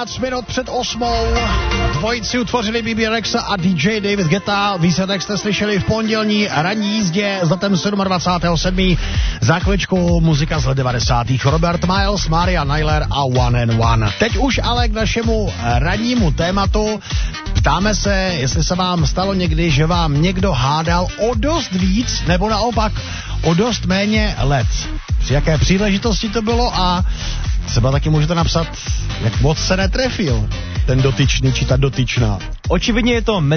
15 minut před 8. Dvojici utvořili BB Rexa a DJ David Guetta. Výsledek jste slyšeli v pondělní ranní jízdě s datem 27.7. Za chvíličku muzika z let 90. Robert Miles, Maria Nyler a One and One. Teď už ale k našemu rannímu tématu. Ptáme se, jestli se vám stalo někdy, že vám někdo hádal o dost víc, nebo naopak o dost méně let. Při jaké příležitosti to bylo a třeba taky můžete napsat, jak moc se netrefil ten dotyčný či ta dotyčná. Očividně je to